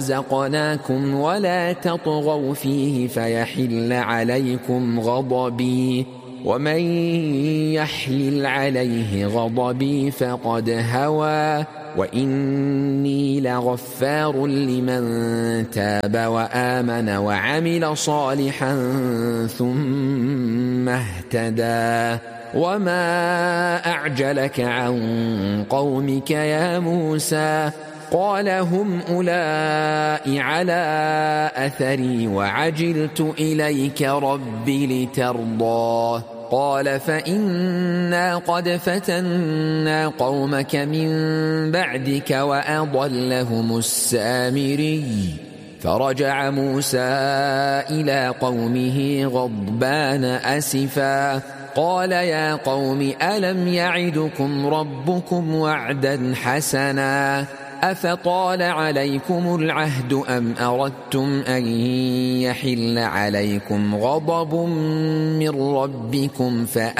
رزقناكم ولا تطغوا فيه فيحل عليكم غضبي ومن يحلل عليه غضبي فقد هوى وإني لغفار لمن تاب وآمن وعمل صالحا ثم اهتدى وما أعجلك عن قومك يا موسى قال هم أولئك على أثري وعجلت إليك رب لترضى قال فإنا قد فتنا قومك من بعدك وأضلهم السامري فرجع موسى إلى قومه غضبان أسفا قال يا قوم ألم يعدكم ربكم وعدا حسنا أفطال عليكم العهد أم أردتم أن يحل عليكم غضب من ربكم